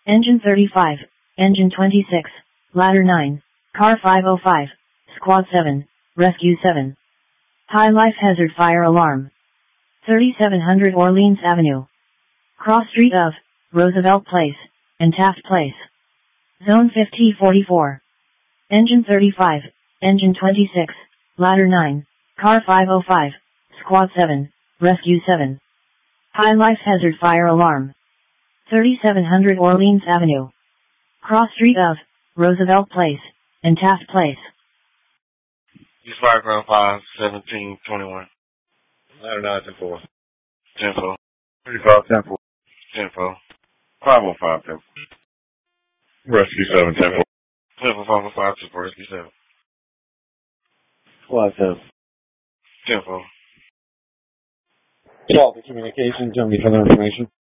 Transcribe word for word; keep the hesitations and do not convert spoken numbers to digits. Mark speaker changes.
Speaker 1: Engine thirty-five, Engine twenty-six, Ladder nine, Car five oh five, Squad seven, Rescue seven. High life hazard fire alarm. thirty-seven hundred Orleans Avenue. Cross street of Roosevelt Place and Taft Place. Zone fifty forty-four. Engine thirty-five, Engine twenty-six, Ladder nine, Car five oh five, Squad seven, Rescue seven. High life hazard fire alarm. thirty-seven hundred Orleans Avenue. Cross street of Roosevelt Place and Taft Place.
Speaker 2: East Fire Ground five, seventeen twenty-one.
Speaker 3: Ladder nine, ten four.
Speaker 2: ten four.
Speaker 3: thirty-five, ten four.
Speaker 2: ten four.
Speaker 3: five oh five, ten four. Rescue seven, ten four.
Speaker 2: ten four, five oh five, ten four, Rescue seven.
Speaker 3: Squad ten.
Speaker 2: ten four.
Speaker 3: Call the communication. Tell me further information.